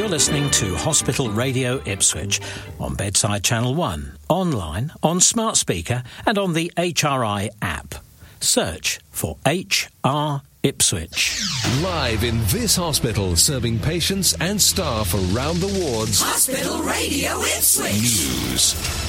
listening to Hospital Radio Ipswich on Bedside Channel 1, online, on smart speaker and on the HRI app. Search for HR Ipswich. Live in this hospital, serving patients and staff around the wards. Hospital Radio Ipswich. News.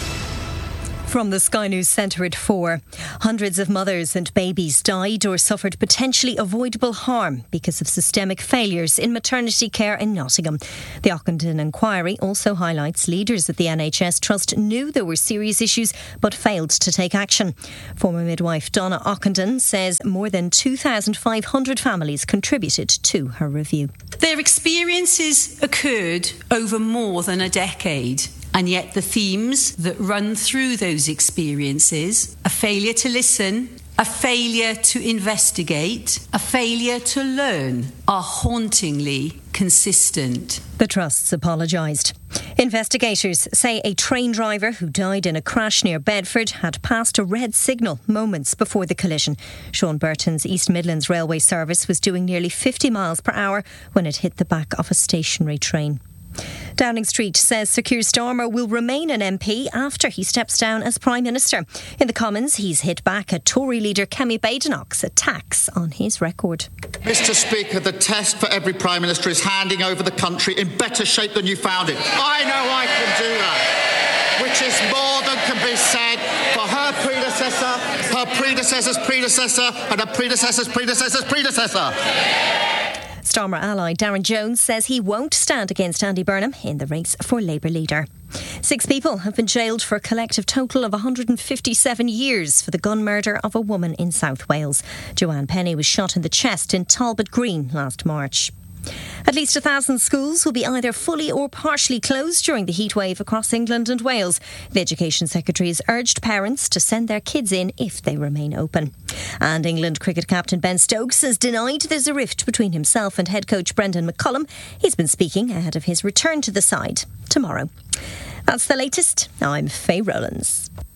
From the Sky News Centre at 4, hundreds of mothers and babies died or suffered potentially avoidable harm because of systemic failures in maternity care in Nottingham. The Ockenden inquiry also highlights leaders at the NHS Trust knew there were serious issues but failed to take action. Former midwife Donna Ockenden says more than 2,500 families contributed to her review. Their experiences occurred over more than a decade. And yet the themes that run through those experiences, a failure to listen, a failure to investigate, a failure to learn, are hauntingly consistent. The trusts apologised. Investigators say a train driver who died in a crash near Bedford had passed a red signal moments before the collision. Sean Burton's East Midlands Railway service was doing nearly 50 miles per hour when it hit the back of a stationary train. Downing Street says Sir Keir Starmer will remain an MP after he steps down as Prime Minister. In the Commons, he's hit back at Tory leader Kemi Badenoch's attacks on his record. Mr Speaker, the test for every Prime Minister is handing over the country in better shape than you found it. I know I can do that, which is more than can be said for her predecessor, her predecessor's predecessor and her predecessor's predecessor's predecessor. Starmer ally Darren Jones says he won't stand against Andy Burnham in the race for Labour leader. 6 people have been jailed for a collective total of 157 years for the gun murder of a woman in South Wales. Joanne Penny was shot in the chest in Talbot Green last March. At least 1,000 schools will be either fully or partially closed during the heatwave across England and Wales. The Education Secretary has urged parents to send their kids in if they remain open. And England cricket captain Ben Stokes has denied there's a rift between himself and head coach Brendan McCullum. He's been speaking ahead of his return to the side tomorrow. That's the latest. I'm Faye Rowlands.